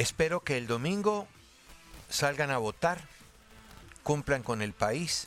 Espero que el domingo salgan a votar, cumplan con el país.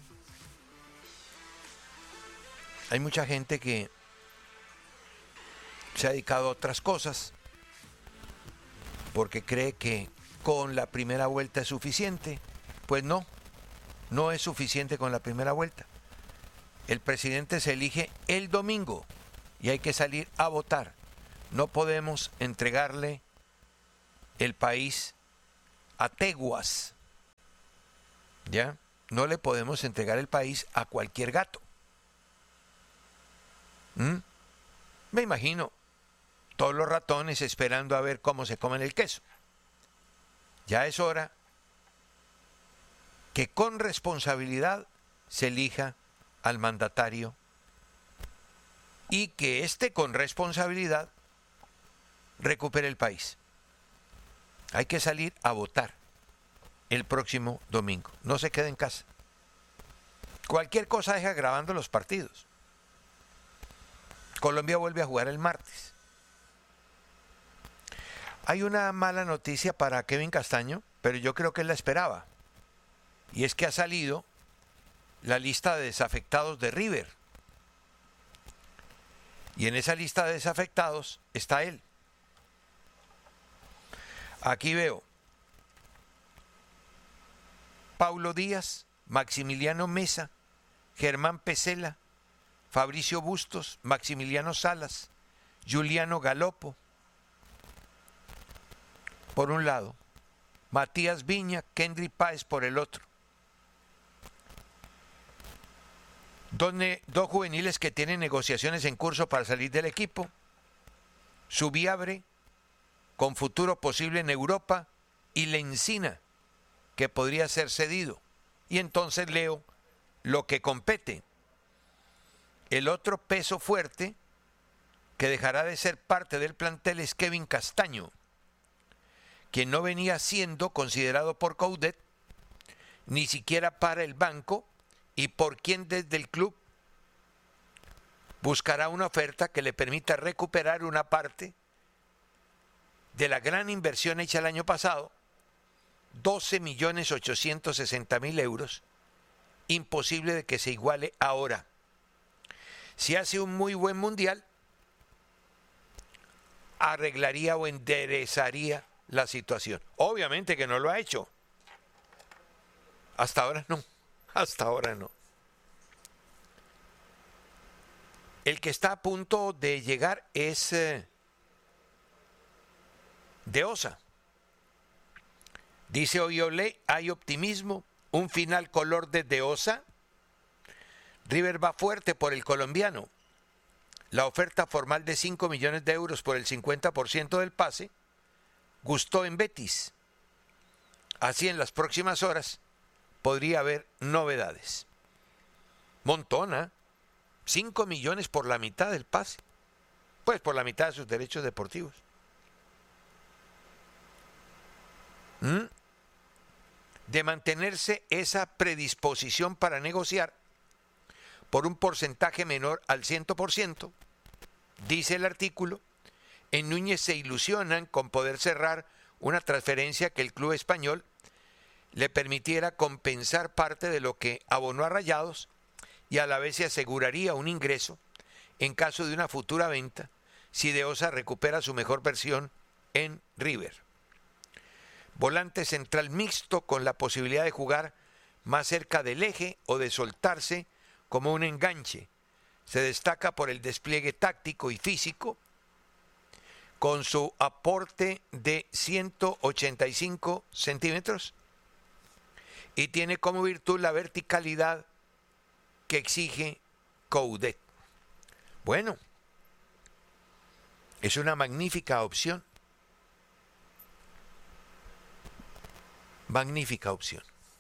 Hay mucha gente que se ha dedicado a otras cosas porque cree que con la primera vuelta es suficiente. Pues no, no es suficiente con la primera vuelta. El presidente se elige el domingo y hay que salir a votar. No podemos entregarle el país a teguas. ¿Ya? No le podemos entregar el país a cualquier gato. Me imagino todos los ratones esperando a ver cómo se comen el queso. Ya es hora que con responsabilidad se elija al mandatario y que éste con responsabilidad recupere el país. Hay que salir a votar el próximo domingo. No se quede en casa. Cualquier cosa deja grabando los partidos. Colombia vuelve a jugar el martes. Hay una mala noticia para Kevin Castaño, pero yo creo que él la esperaba. Y es que ha salido la lista de desafectados de River. Y en esa lista de desafectados está él. Aquí veo Paulo Díaz, Maximiliano Mesa, Germán Pesela, Fabricio Bustos, Maximiliano Salas, Juliano Galopo, por un lado, Matías Viña, Kendry Páez por el otro. Dos juveniles que tienen negociaciones en curso para salir del equipo. Subiabre, con futuro posible en Europa, y Lencina, que podría ser cedido. Y entonces leo lo que compete. El otro peso fuerte que dejará de ser parte del plantel es Kevin Castaño, quien no venía siendo considerado por Coudet ni siquiera para el banco y por quien desde el club buscará una oferta que le permita recuperar una parte de la gran inversión hecha el año pasado, 12.860.000 euros, imposible de que se iguale ahora. Si hace un muy buen mundial, arreglaría o enderezaría la situación. Obviamente que no lo ha hecho. Hasta ahora no. Hasta ahora no. El que está a punto de llegar es De Osa. Dice hoy Olé, hay optimismo, un final color de De Osa. River va fuerte por el colombiano. La oferta formal de 5 millones de euros por el 50% del pase gustó en Betis. Así en las próximas horas podría haber novedades. Montona, 5 millones por la mitad del pase. Pues por la mitad de sus derechos deportivos. De mantenerse esa predisposición para negociar por un porcentaje menor al 100%, dice el artículo, en Núñez se ilusionan con poder cerrar una transferencia que el club español le permitiera compensar parte de lo que abonó a Rayados y a la vez se aseguraría un ingreso en caso de una futura venta si De Osa recupera su mejor versión en River. Volante central mixto con la posibilidad de jugar más cerca del eje o de soltarse como un enganche. Se destaca por el despliegue táctico y físico, con su aporte de 185 centímetros y tiene como virtud la verticalidad que exige Coudet. Bueno, es una magnífica opción. Magnífica opción.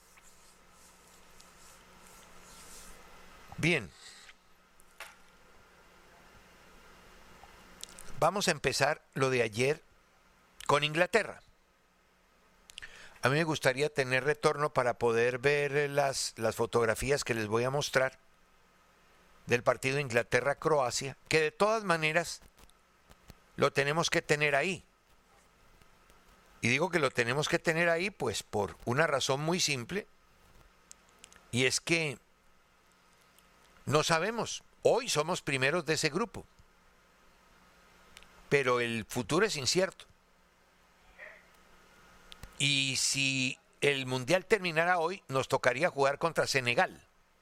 Bien. Vamos a empezar lo de ayer con Inglaterra. A mí me gustaría tener retorno para poder ver las fotografías que les voy a mostrar del partido Inglaterra-Croacia, que de todas maneras lo tenemos que tener ahí. Y digo que lo tenemos que tener ahí pues por una razón muy simple, y es que no sabemos. Hoy somos primeros de ese grupo, pero el futuro es incierto. Y si el Mundial terminara hoy, nos tocaría jugar contra Senegal.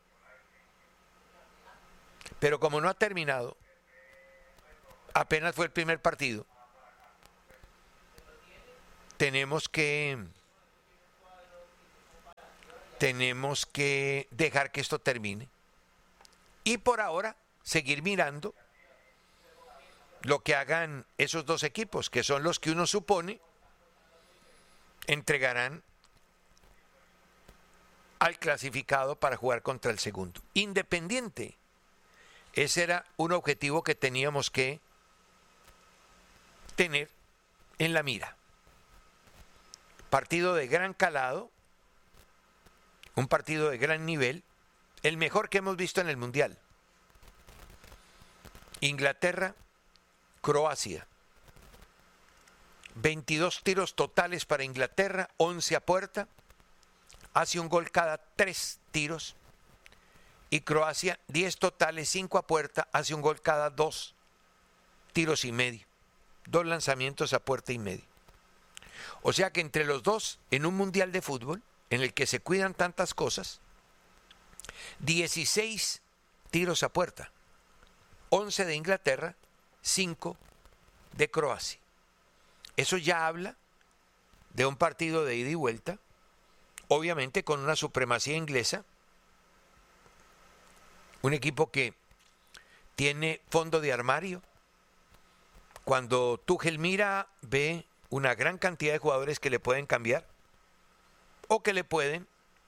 Pero como no ha terminado, apenas fue el primer partido, tenemos que dejar que esto termine. Y por ahora, seguir mirando lo que hagan esos dos equipos, que son los que uno supone entregarán al clasificado para jugar contra el segundo. Independiente. Ese era un objetivo que teníamos que tener en la mira. Partido de gran calado, un partido de gran nivel, el mejor que hemos visto en el Mundial. Inglaterra, Croacia. 22 tiros totales para Inglaterra, 11 a puerta. Hace un gol cada 3 tiros. Y Croacia, 10 totales, 5 a puerta, hace un gol cada 2 tiros y medio. 2 lanzamientos a puerta y medio. O sea que entre los dos, en un mundial de fútbol, en el que se cuidan tantas cosas, 16 tiros a puerta. 11 de Inglaterra, 5 de Croacia. Eso ya habla de un partido de ida y vuelta, obviamente con una supremacía inglesa, un equipo que tiene fondo de armario. Cuando Tuchel mira, ve una gran cantidad de jugadores que le pueden cambiar o que le pueden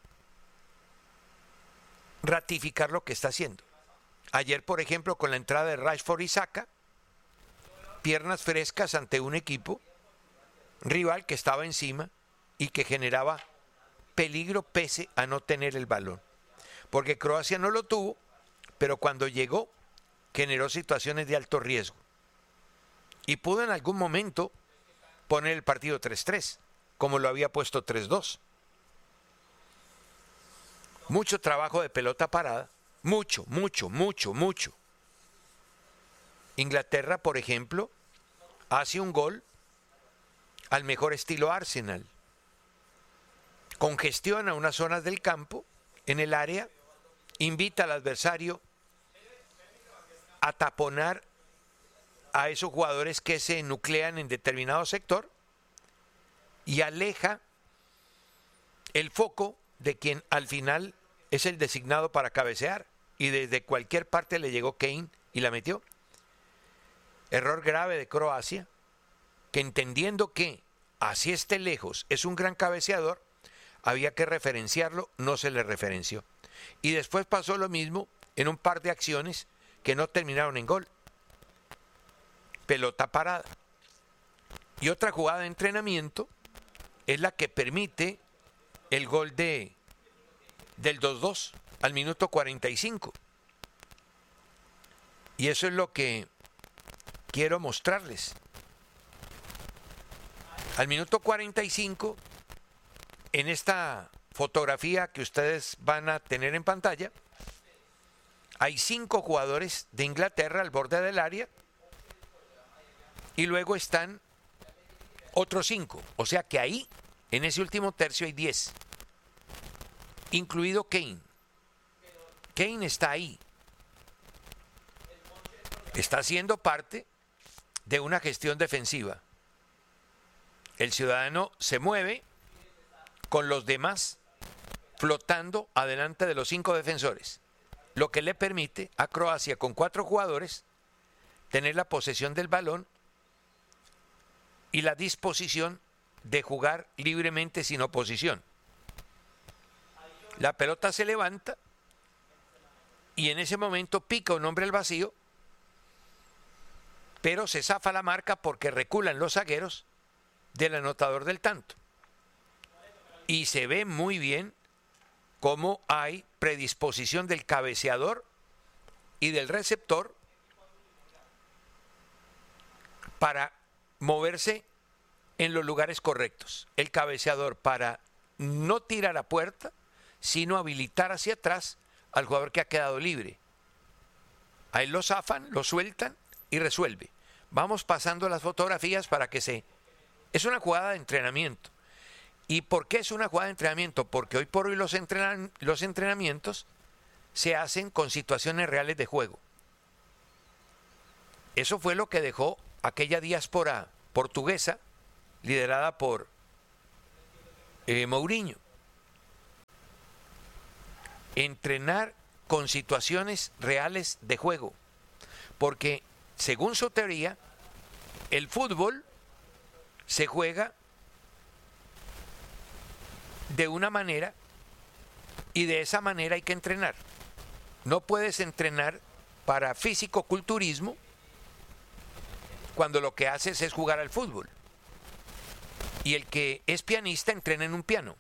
ratificar lo que está haciendo. Ayer, por ejemplo, con la entrada de Rashford y Saka, piernas frescas ante un equipo rival que estaba encima y que generaba peligro pese a no tener el balón. Porque Croacia no lo tuvo, pero cuando llegó generó situaciones de alto riesgo. Y pudo en algún momento poner el partido 3-3, como lo había puesto 3-2. Mucho trabajo de pelota parada, mucho. Inglaterra, por ejemplo, hace un gol al mejor estilo Arsenal. Congestiona unas zonas del campo en el área, invita al adversario a taponar a esos jugadores que se nuclean en determinado sector y aleja el foco de quien al final es el designado para cabecear, y desde cualquier parte le llegó Kane y la metió. Error grave de Croacia, que entendiendo que así esté lejos es un gran cabeceador, había que referenciarlo, no se le referenció. Y después pasó lo mismo en un par de acciones que no terminaron en gol. Pelota parada. Y otra jugada de entrenamiento es la que permite el gol del 2-2 al minuto 45. Y eso es lo que quiero mostrarles. Al minuto 45, en esta fotografía que ustedes van a tener en pantalla, hay 5 jugadores de Inglaterra al borde del área y luego están otros 5. O sea que ahí, en ese último tercio, hay 10, incluido Kane. Kane está ahí. Está siendo parte de una gestión defensiva. El ciudadano se mueve con los demás flotando adelante de los 5 defensores, lo que le permite a Croacia, con 4 jugadores, tener la posesión del balón y la disposición de jugar libremente sin oposición. La pelota se levanta y en ese momento pica un hombre al vacío, pero se zafa la marca porque reculan los zagueros del anotador del tanto. Y se ve muy bien cómo hay predisposición del cabeceador y del receptor para moverse en los lugares correctos. El cabeceador para no tirar a puerta, sino habilitar hacia atrás al jugador que ha quedado libre. A él lo zafan, lo sueltan y resuelve. Vamos pasando las fotografías para que se... Es una jugada de entrenamiento. ¿Y por qué es una jugada de entrenamiento? Porque hoy por hoy los entrenamientos se hacen con situaciones reales de juego. Eso fue lo que dejó aquella diáspora portuguesa liderada por Mourinho. Entrenar con situaciones reales de juego. Porque, según su teoría, el fútbol se juega de una manera y de esa manera hay que entrenar. No puedes entrenar para físico-culturismo cuando lo que haces es jugar al fútbol. Y el que es pianista entrena en un piano.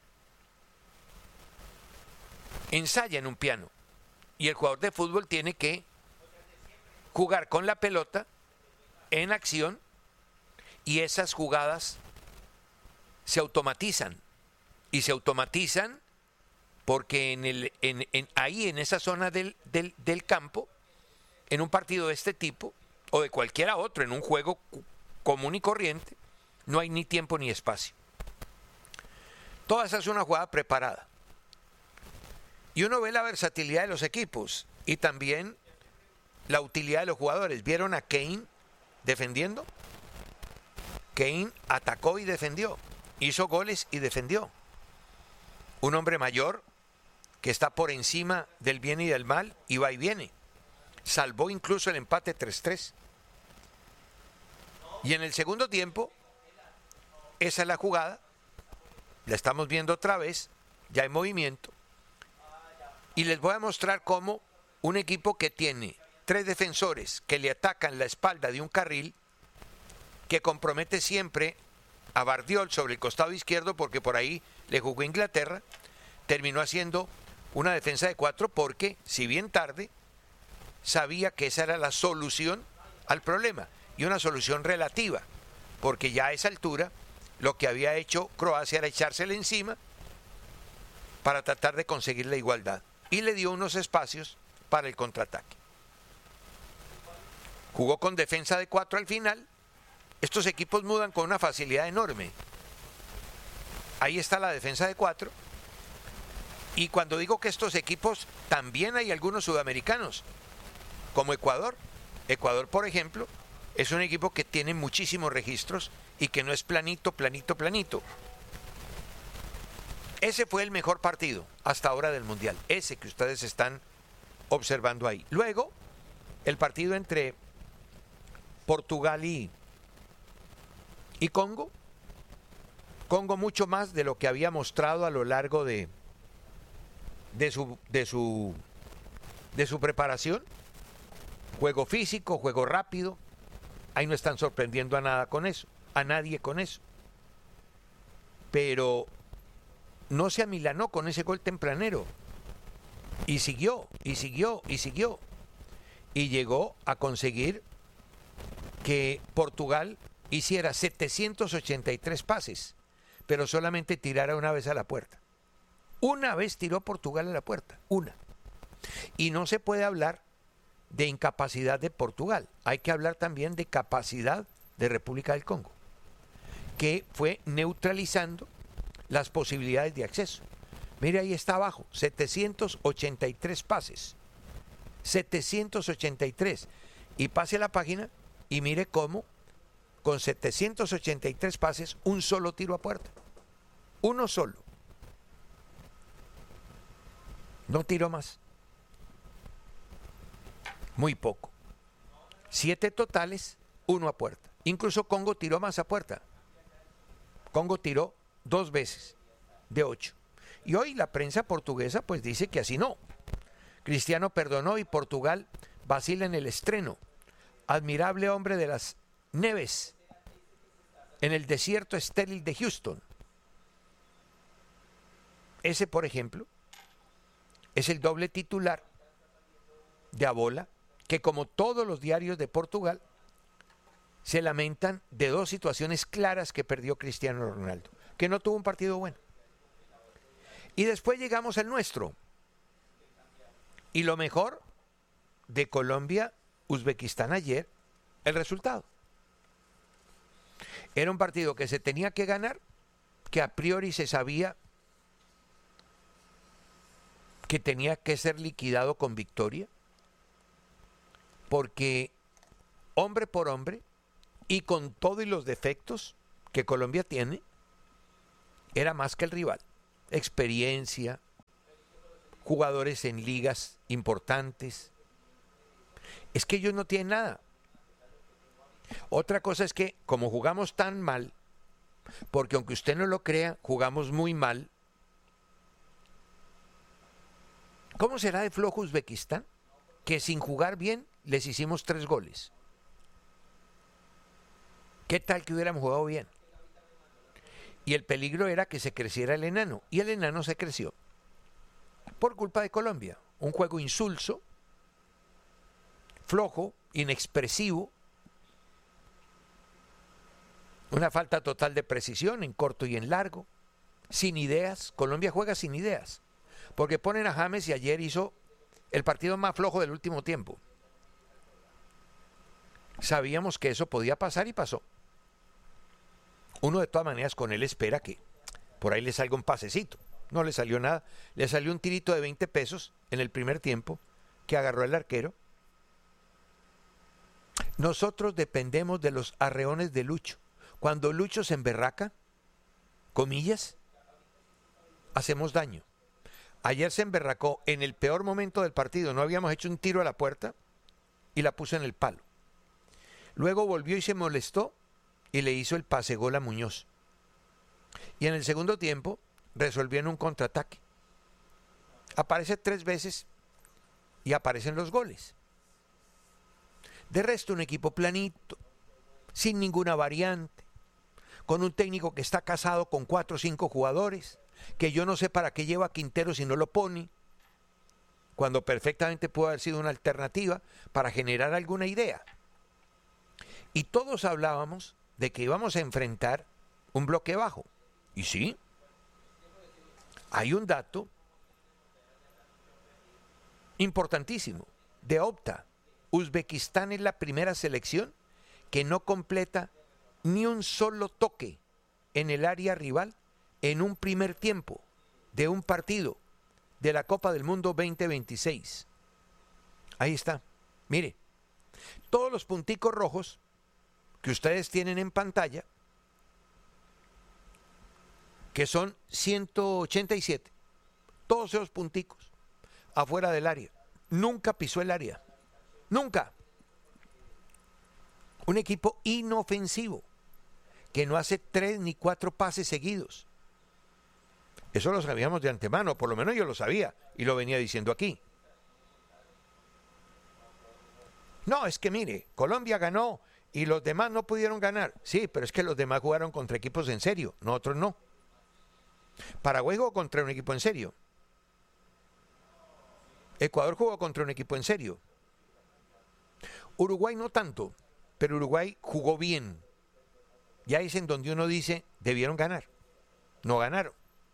Ensaya en un piano. Y el jugador de fútbol tiene que jugar con la pelota en acción y esas jugadas se automatizan. Y se automatizan porque ahí en esa zona del campo, en un partido de este tipo, o de cualquiera otro, en un juego común y corriente, no hay ni tiempo ni espacio. Toda esa es una jugada preparada. Y uno ve la versatilidad de los equipos y también la utilidad de los jugadores. ¿Vieron a Kane defendiendo? Kane atacó y defendió. Hizo goles y defendió. Un hombre mayor que está por encima del bien y del mal y va y viene. Salvó incluso el empate 3-3. Y en el segundo tiempo, esa es la jugada. La estamos viendo otra vez, ya en movimiento. Y les voy a mostrar cómo un equipo que tiene 3 defensores que le atacan la espalda de un carril, que compromete siempre a Bardiol sobre el costado izquierdo, porque por ahí le jugó Inglaterra, terminó haciendo una defensa de 4 porque, si bien tarde, sabía que esa era la solución al problema, y una solución relativa, porque ya a esa altura lo que había hecho Croacia era echársele encima para tratar de conseguir la igualdad, y le dio unos espacios para el contraataque. Jugó con defensa de 4 al final. Estos equipos mudan con una facilidad enorme. Ahí está la defensa de 4. Y cuando digo que estos equipos, también hay algunos sudamericanos, como Ecuador. Ecuador, por ejemplo, es un equipo que tiene muchísimos registros y que no es planito, planito, planito. Ese fue el mejor partido hasta ahora del Mundial, ese que ustedes están observando ahí. Luego, el partido entre Portugal y Congo. Congo mucho más de lo que había mostrado a lo largo de su preparación. Juego físico, juego rápido. Ahí no están sorprendiendo a nadie con eso. Pero no se amilanó con ese gol tempranero. Y siguió, y siguió, y siguió. Y llegó a conseguir que Portugal hiciera 783 pases, pero solamente tirara una vez a la puerta. Una vez tiró Portugal a la puerta, una. Y no se puede hablar de incapacidad de Portugal, hay que hablar también de capacidad de República del Congo, que fue neutralizando las posibilidades de acceso. Mire, ahí está abajo, 783 pases, 783. Y pase a la página y mire cómo con 783 pases, un solo tiro a puerta. Uno solo. No tiró más. Muy poco. 7 totales, 1 a puerta. Incluso Congo tiró más a puerta. Congo tiró 2 veces, de 8. Y hoy la prensa portuguesa pues dice que así no. Cristiano perdonó y Portugal vacila en el estreno. Admirable hombre de las Neves en el desierto estéril de Houston. Ese, por ejemplo, es el doble titular de Abola, que como todos los diarios de Portugal, se lamentan de dos situaciones claras que perdió Cristiano Ronaldo, que no tuvo un partido bueno. Y después llegamos al nuestro. Y lo mejor de Colombia-Uzbekistán ayer, el resultado. Era un partido que se tenía que ganar, que a priori se sabía que tenía que ser liquidado con victoria, porque hombre por hombre y con todos los defectos que Colombia tiene, era más que el rival. Experiencia, jugadores en ligas importantes. Es que ellos no tienen nada. Otra cosa es que como jugamos tan mal, porque aunque usted no lo crea, jugamos muy mal. ¿Cómo será de flojo Uzbekistán? Que sin jugar bien les hicimos 3 goles. ¿Qué tal que hubiéramos jugado bien? Y el peligro era que se creciera el enano. Y el enano se creció. Por culpa de Colombia. Un juego insulso, flojo, inexpresivo. Una falta total de precisión en corto y en largo. Sin ideas. Colombia juega sin ideas. Porque ponen a James y ayer hizo el partido más flojo del último tiempo. Sabíamos que eso podía pasar y pasó. Uno de todas maneras con él espera que por ahí le salga un pasecito. No le salió nada. Le salió un tirito de 20 pesos en el primer tiempo que agarró el arquero. Nosotros dependemos de los arreones de Lucho. Cuando Lucho se emberraca, comillas, hacemos daño. Ayer se emberracó en el peor momento del partido. No habíamos hecho un tiro a la puerta y la puso en el palo. Luego volvió y se molestó y le hizo el pase gol a Muñoz. Y en el segundo tiempo resolvió en un contraataque. Aparece 3 veces y aparecen los goles. De resto, un equipo planito, sin ninguna variante, con un técnico que está casado con 4 o 5 jugadores, que yo no sé para qué lleva a Quintero si no lo pone, cuando perfectamente puede haber sido una alternativa para generar alguna idea. Y todos hablábamos de que íbamos a enfrentar un bloque bajo. Y sí, hay un dato importantísimo de Opta. Uzbekistán es la primera selección que no completa ni un solo toque en el área rival en un primer tiempo de un partido de la Copa del Mundo 2026. Ahí está. Mire, todos los punticos rojos que ustedes tienen en pantalla, que son 187, todos esos punticos afuera del área. Nunca pisó el área. Nunca. Un equipo inofensivo que no hace 3 ni 4 pases seguidos. Eso lo sabíamos de antemano, por lo menos yo lo sabía y lo venía diciendo aquí. No, es que mire, Colombia ganó y los demás no pudieron ganar. Sí, pero es que los demás jugaron contra equipos en serio, nosotros no. Paraguay jugó contra un equipo en serio. Ecuador jugó contra un equipo en serio. Uruguay no tanto, pero Uruguay jugó bien. Ya es en donde uno dice, debieron ganar. No ganaron.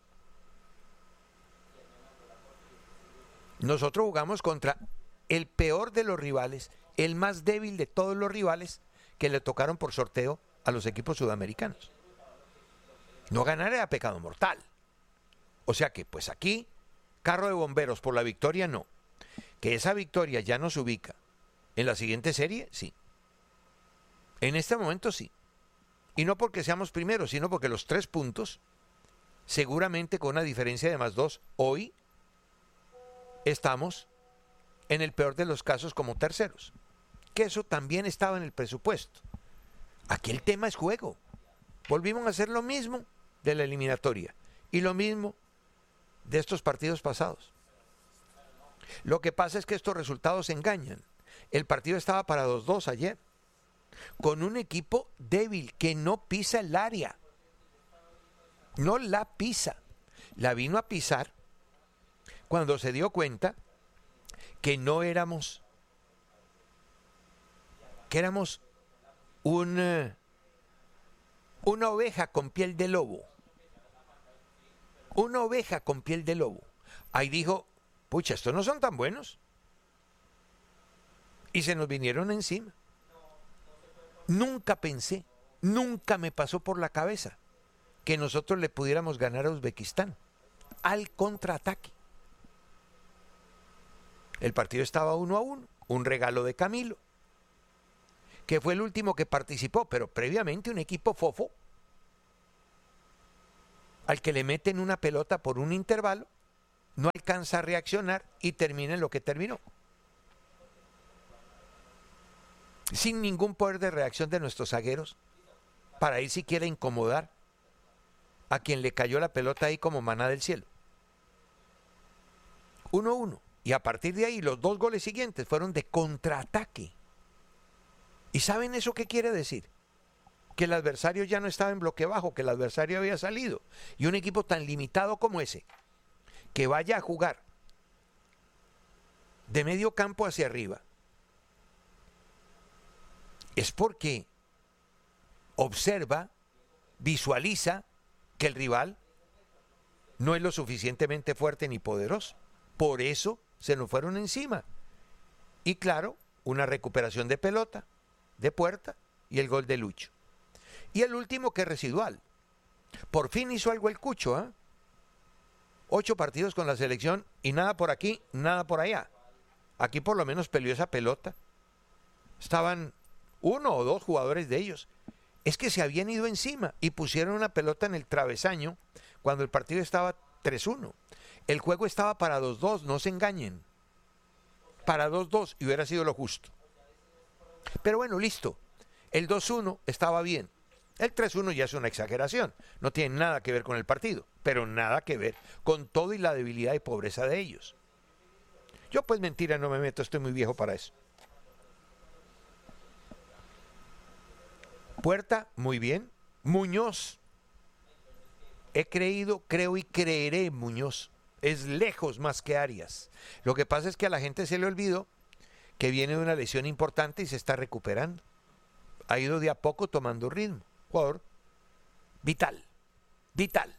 Nosotros jugamos contra el peor de los rivales, el más débil de todos los rivales que le tocaron por sorteo a los equipos sudamericanos. No ganar era pecado mortal. O sea que, pues aquí, carro de bomberos por la victoria, no. Que esa victoria ya nos ubica en la siguiente serie, sí. En este momento, sí. Y no porque seamos primeros, sino porque los 3 puntos, seguramente con una diferencia de +2, hoy estamos en el peor de los casos como terceros. Que eso también estaba en el presupuesto. Aquí el tema es juego. Volvimos a hacer lo mismo de la eliminatoria y lo mismo de estos partidos pasados. Lo que pasa es que estos resultados engañan. El partido estaba para 2-2 ayer, con un equipo débil que no pisa el área. No la pisa. La vino a pisar cuando se dio cuenta que no éramos, que éramos una oveja con piel de lobo. Una oveja con piel de lobo. Ahí dijo, pucha, estos no son tan buenos. Y se nos vinieron encima. Nunca pensé, nunca me pasó por la cabeza que nosotros le pudiéramos ganar a Uzbekistán al contraataque. El partido estaba 1-1, un regalo de Camilo, que fue el último que participó, pero previamente un equipo fofo, al que le meten una pelota por un intervalo, no alcanza a reaccionar y termina en lo que terminó. Sin ningún poder de reacción de nuestros zagueros, para ir siquiera a incomodar a quien le cayó la pelota ahí como maná del cielo. 1-1. Y a partir de ahí los 2 goles siguientes fueron de contraataque. ¿Y saben eso qué quiere decir? Que el adversario ya no estaba en bloque bajo, que el adversario había salido. Y un equipo tan limitado como ese, que vaya a jugar de medio campo hacia arriba, es porque observa, visualiza que el rival no es lo suficientemente fuerte ni poderoso. Por eso se nos fueron encima. Y claro, una recuperación de pelota, de Puerta y el gol de Lucho. Y el último que es residual. Por fin hizo algo el Cucho, ¿eh? 8 partidos con la selección y nada por aquí, nada por allá. Aquí por lo menos peleó esa pelota. Estaban 1 o 2 jugadores de ellos. Es que se habían ido encima y pusieron una pelota en el travesaño cuando el partido estaba 3-1. El juego estaba para 2-2, no se engañen. Para 2-2 y hubiera sido lo justo. Pero bueno, listo. El 2-1 estaba bien. El 3-1 ya es una exageración. No tiene nada que ver con el partido, pero nada que ver con todo y la debilidad y pobreza de ellos. Yo pues mentira no me meto, estoy muy viejo para eso. Puerta, muy bien. Muñoz. He creído, creo y creeré en Muñoz. Es lejos más que Arias. Lo que pasa es que a la gente se le olvidó que viene de una lesión importante y se está recuperando. Ha ido de a poco tomando ritmo. Jugador vital, vital.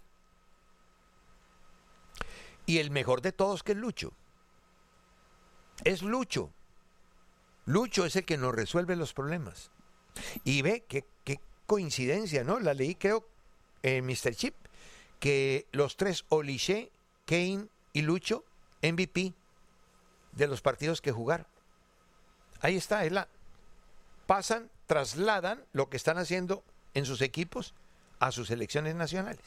Y el mejor de todos que es Lucho. Es Lucho. Lucho es el que nos resuelve los problemas. Y ve qué coincidencia, ¿no? La leí creo en Mr. Chip, que los 3, Olise, Kane y Lucho, MVP de los partidos que jugaron. Ahí está, pasan, trasladan lo que están haciendo en sus equipos a sus selecciones nacionales.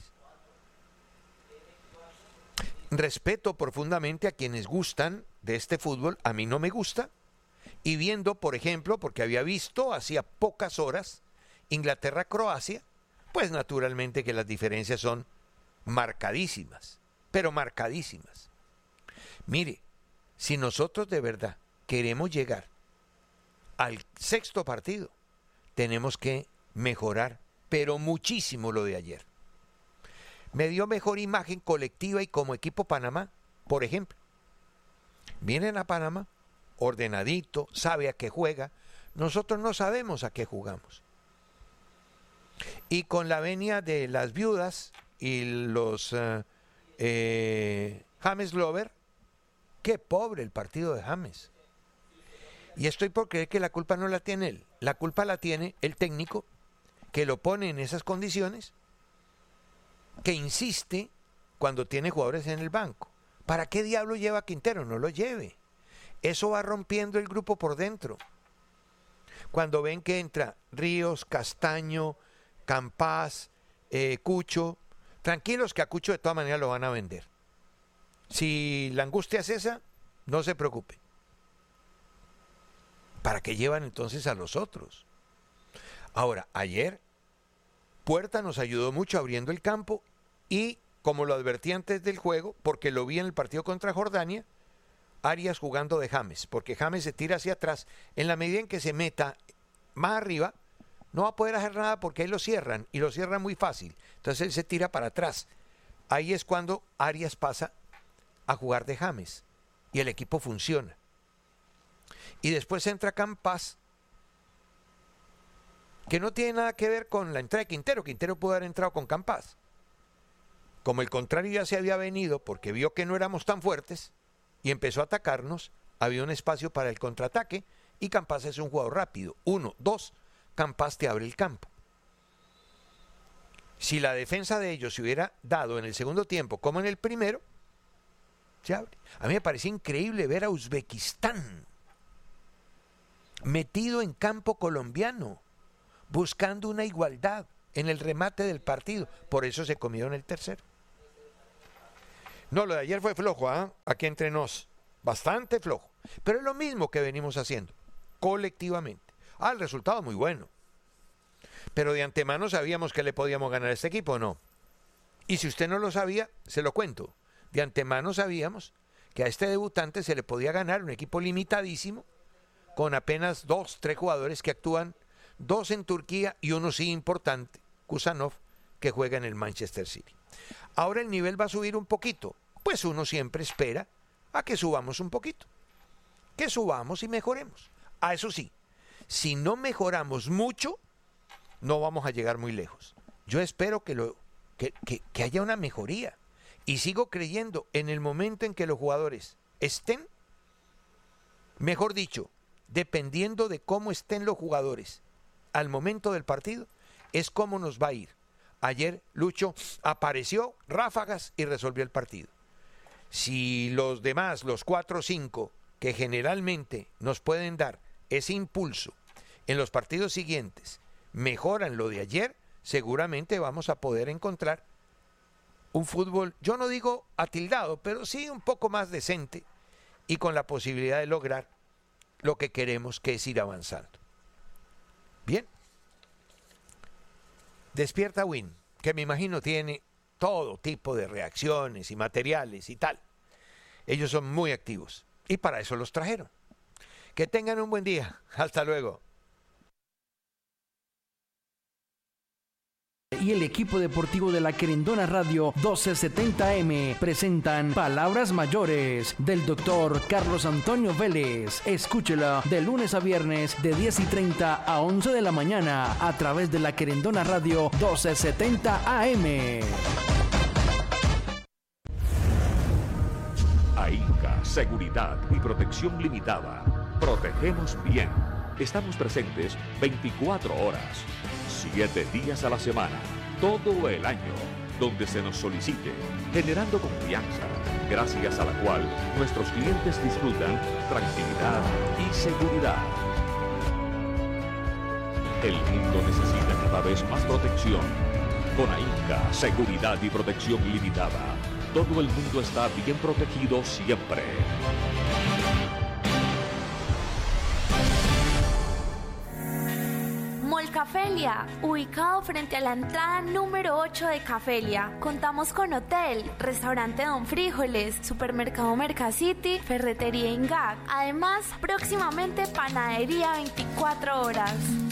Respeto profundamente a quienes gustan de este fútbol, a mí no me gusta, y viendo, por ejemplo, porque había visto hacía pocas horas Inglaterra-Croacia, pues naturalmente que las diferencias son marcadísimas, pero marcadísimas. Mire, si nosotros de verdad queremos llegar al 6º partido, tenemos que mejorar, pero muchísimo lo de ayer. Me dio mejor imagen colectiva y como equipo Panamá, por ejemplo. Vienen a Panamá, ordenadito, sabe a qué juega. Nosotros no sabemos a qué jugamos. Y con la venia de las viudas y los James Glover, qué pobre el partido de James. Y estoy por creer que la culpa no la tiene él. La culpa la tiene el técnico que lo pone en esas condiciones, que insiste cuando tiene jugadores en el banco. ¿Para qué diablo lleva a Quintero? No lo lleve. Eso va rompiendo el grupo por dentro. Cuando ven que entra Ríos, Castaño, Campás, Cucho, tranquilos que a Cucho de todas maneras lo van a vender. Si la angustia es esa, no se preocupe. ¿Para qué llevan entonces a los otros? Ahora, ayer Puerta nos ayudó mucho abriendo el campo y, como lo advertí antes del juego, porque lo vi en el partido contra Jordania, Arias jugando de James, porque James se tira hacia atrás. En la medida en que se meta más arriba, no va a poder hacer nada porque ahí lo cierran, y lo cierran muy fácil. Entonces él se tira para atrás. Ahí es cuando Arias pasa a jugar de James y el equipo funciona. Y después entra Campás que no tiene nada que ver con la entrada de Quintero. Quintero pudo haber entrado con Campas. Como el contrario ya se había venido porque vio que no éramos tan fuertes y empezó a atacarnos, había un espacio para el contraataque y Campas es un jugador rápido. 1, 2, Campas te abre el campo. Si la defensa de ellos se hubiera dado en el segundo tiempo como en el primero, se abre. A mí me parece increíble ver a Uzbekistán metido en campo colombiano, buscando una igualdad en el remate del partido. Por eso se comieron el tercero. No, lo de ayer fue flojo, aquí entre nos, bastante flojo. Pero es lo mismo que venimos haciendo, colectivamente. El resultado muy bueno. Pero de antemano sabíamos que le podíamos ganar a este equipo, ¿no? Y si usted no lo sabía, se lo cuento. De antemano sabíamos que a este debutante se le podía ganar un equipo limitadísimo, con apenas 2, 3 jugadores que actúan, 2 en Turquía y uno sí importante, Kusanov, que juega en el Manchester City. Ahora el nivel va a subir un poquito, pues uno siempre espera a que subamos un poquito, que subamos y mejoremos. Eso sí, si no mejoramos mucho, no vamos a llegar muy lejos. Yo espero que haya una mejoría y sigo creyendo en el momento en que los jugadores estén, mejor dicho, dependiendo de cómo estén los jugadores al momento del partido, es cómo nos va a ir. Ayer Lucho apareció, ráfagas y resolvió el partido. Si los demás, los 4 o 5, que generalmente nos pueden dar ese impulso en los partidos siguientes, mejoran lo de ayer, seguramente vamos a poder encontrar un fútbol, yo no digo atildado, pero sí un poco más decente y con la posibilidad de lograr lo que queremos, que es ir avanzando. Bien. Despierta Win, que me imagino tiene todo tipo de reacciones y materiales y tal. Ellos son muy activos y para eso los trajeron. Que tengan un buen día. Hasta luego. Y el equipo deportivo de la Querendona Radio 1270M presentan Palabras Mayores del doctor Carlos Antonio Vélez. Escúchela de lunes a viernes de 10:30 a 11 de la mañana a través de la Querendona Radio 1270 AM. AINCA, Seguridad y Protección Limitada. Protegemos bien. Estamos presentes 24 horas. 7 días a la semana, todo el año, donde se nos solicite, generando confianza, gracias a la cual nuestros clientes disfrutan tranquilidad y seguridad. El mundo necesita cada vez más protección. Con AINCA, Seguridad y Protección Limitada, todo el mundo está bien protegido siempre. Molcafelia, ubicado frente a la entrada número 8 de Cafelia. Contamos con hotel, restaurante Don Frijoles, supermercado Mercacity, ferretería Ingag. Además, próximamente panadería 24 horas.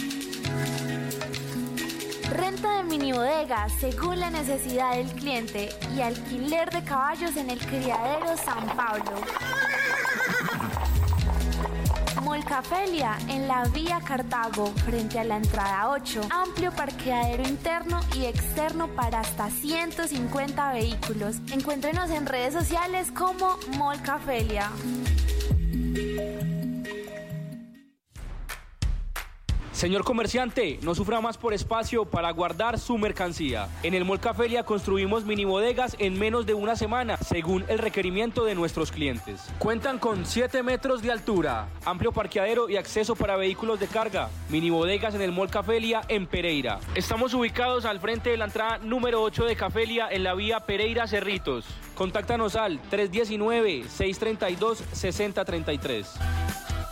Renta de minibodegas según la necesidad del cliente y alquiler de caballos en el criadero San Pablo. Molcafelia, en la vía Cartago, frente a la entrada 8. Amplio parqueadero interno y externo para hasta 150 vehículos. Encuéntrenos en redes sociales como Molcafelia. Señor comerciante, no sufra más por espacio para guardar su mercancía. En el Molcafelia construimos minibodegas en menos de una semana, según el requerimiento de nuestros clientes. Cuentan con 7 metros de altura, amplio parqueadero y acceso para vehículos de carga. Minibodegas en el Molcafelia en Pereira. Estamos ubicados al frente de la entrada número 8 de Cafelia en la vía Pereira Cerritos. Contáctanos al 319-632-6033.